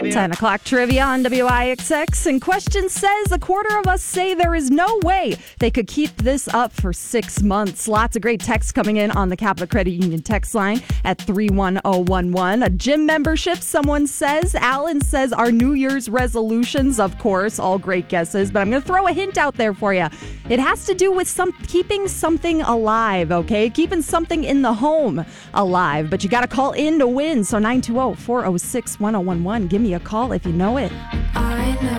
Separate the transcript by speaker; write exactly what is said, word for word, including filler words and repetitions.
Speaker 1: ten o'clock trivia on W I X X. And question says, a quarter of us say there is no way they could keep this up for six months. Lots of great texts coming in on the Capital Credit Union text line at three one zero one one. A gym membership, someone says. Alan says our New Year's resolutions, of course, all great guesses. But I'm going to throw a hint out there for you. It has to do with some keeping something alive, okay? Keeping something in the home alive. But you got to call in to win. So nine two zero, four zero six, one zero one one. Give me a call if you know it.
Speaker 2: I know.